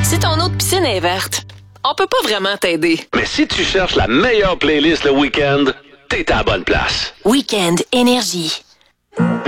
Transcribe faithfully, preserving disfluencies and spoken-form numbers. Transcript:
Si ton eau de piscine est verte, on peut pas vraiment t'aider. Mais si tu cherches la meilleure playlist le week-end, t'es à la bonne place. Week-end Énergie.